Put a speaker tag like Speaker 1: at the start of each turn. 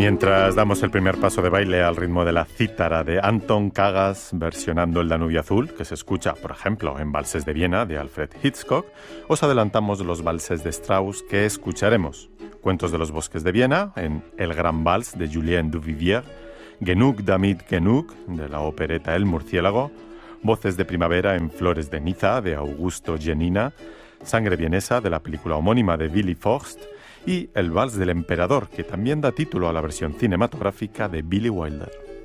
Speaker 1: Mientras damos el primer paso de baile al ritmo de la cítara de Anton Kagas versionando el Danubio Azul, que se escucha, por ejemplo, en Valses de Viena de Alfred Hitchcock, os adelantamos los valses de Strauss que escucharemos. Cuentos de los bosques de Viena, en El Gran Vals de Julien Duvivier, Genug damit Genug, de la opereta El Murciélago, Voces de primavera en Flores de Niza, de Augusto Genina, Sangre vienesa, de la película homónima de Willy Forst, y El Vals del Emperador, que también da título a la versión cinematográfica de Billy Wilder.